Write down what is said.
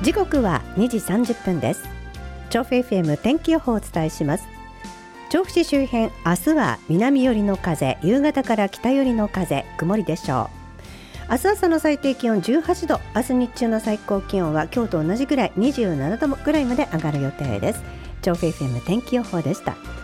時刻は2時30分です。調布 FM 天気予報をお伝えします。調布市周辺、明日は南寄りの風、夕方から北寄りの風、曇りでしょう。明日朝の最低気温18度、明日日中の最高気温は今日と同じぐらい27度ぐらいまで上がる予定です。調布 FM 天気予報でした。